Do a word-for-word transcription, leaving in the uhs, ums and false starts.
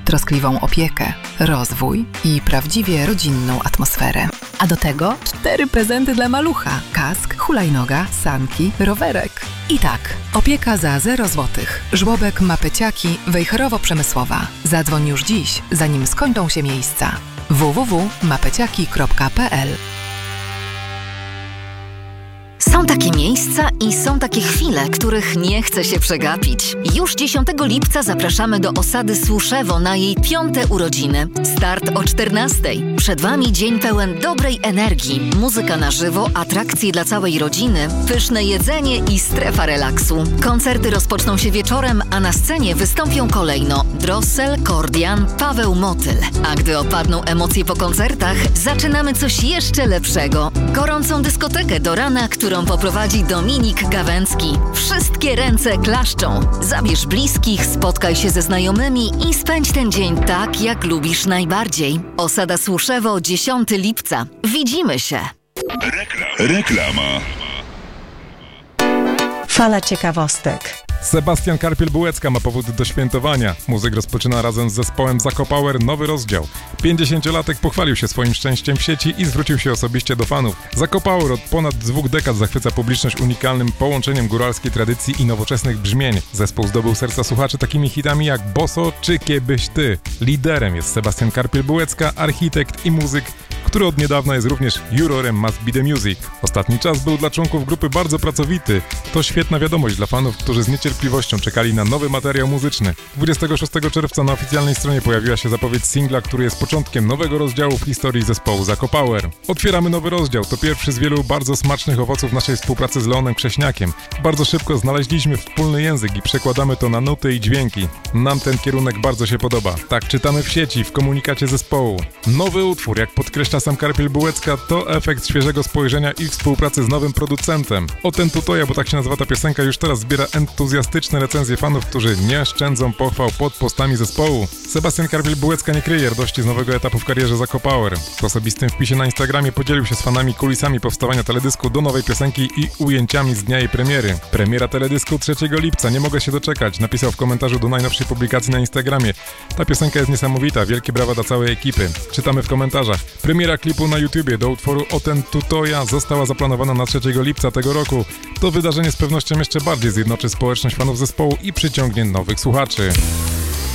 troskliwą opiekę, rozwój i prawdziwie rodzinną atmosferę. A do tego cztery prezenty dla malucha. Kask, hulajnoga, sanki, rowerek. I tak, opieka za zero złotych. Żłobek Mapeciaki, Wejherowo-Przemysłowa. Zadzwoń już dziś, zanim skończą się miejsca. w w w kropka mapeciaki kropka p l. Są takie miejsca i są takie chwile, których nie chce się przegapić. Już dziesiątego lipca zapraszamy do osady Słuszewo na jej piąte urodziny. Start o czternastej. Przed Wami dzień pełen dobrej energii, muzyka na żywo, atrakcje dla całej rodziny, pyszne jedzenie i strefa relaksu. Koncerty rozpoczną się wieczorem, a na scenie wystąpią kolejno Drossel, Kordian, Paweł Motyl. A gdy opadną emocje po koncertach, zaczynamy coś jeszcze lepszego. Gorącą dyskotekę do rana, którą poprowadzi Dominik Gawęcki. Wszystkie ręce klaszczą. Zabierz bliskich, spotkaj się ze znajomymi i spędź ten dzień tak, jak lubisz najbardziej. Osada Słuszewo, dziesiątego lipca. Widzimy się. Rekla- Reklama. Fala ciekawostek. Sebastian Karpiel-Bułecka ma powód do świętowania. Muzyk rozpoczyna razem z zespołem Zako Power nowy rozdział. pięćdziesięciolatek pochwalił się swoim szczęściem w sieci i zwrócił się osobiście do fanów. Zako Power od ponad dwóch dekad zachwyca publiczność unikalnym połączeniem góralskiej tradycji i nowoczesnych brzmień. Zespół zdobył serca słuchaczy takimi hitami jak Boso czy Kiebyś Ty. Liderem jest Sebastian Karpiel-Bułecka, architekt i muzyk, który od niedawna jest również jurorem Must Be The Music. Ostatni czas był dla członków grupy bardzo pracowity. To świetna wiadomość dla fanów, którzy z niecierpliwością czekali na nowy materiał muzyczny. dwudziestego szóstego czerwca na oficjalnej stronie pojawiła się zapowiedź singla, który jest początkiem nowego rozdziału w historii zespołu Zako Power. Otwieramy nowy rozdział, to pierwszy z wielu bardzo smacznych owoców naszej współpracy z Leonem Krześniakiem. Bardzo szybko znaleźliśmy wspólny język i przekładamy to na nuty i dźwięki. Nam ten kierunek bardzo się podoba. Tak czytamy w sieci, w komunikacie zespołu. Nowy utwór, jak podkreśla sam Karpiel-Bułecka, to efekt świeżego spojrzenia i współpracy z nowym producentem. O ten tutoja, bo tak się nazywa ta piosenka, już teraz zbiera entuzjastyczne recenzje fanów, którzy nie szczędzą pochwał pod postami zespołu. Sebastian Karpiel-Bułecka nie kryje radości z nowego etapu w karierze Zako Power. W osobistym wpisie na Instagramie podzielił się z fanami kulisami powstawania teledysku do nowej piosenki i ujęciami z dnia jej premiery. Premiera teledysku trzeciego lipca, nie mogę się doczekać, napisał w komentarzu do najnowszej publikacji na Instagramie. Ta piosenka jest niesamowita, wielkie brawa dla całej ekipy. Czytamy w komentarzach. Premiera klipu na YouTubie do utworu O ten tutoja została zaplanowana na trzeciego lipca tego roku. To wydarzenie z pewnością jeszcze bardziej zjednoczy społeczność fanów zespołu i przyciągnie nowych słuchaczy.